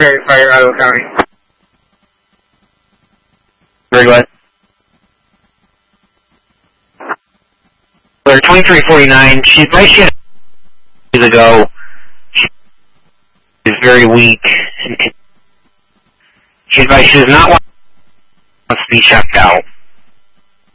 Fire, Idaho County. Very good. 2349, she's years ago. She is very weak. She does not want to be checked out.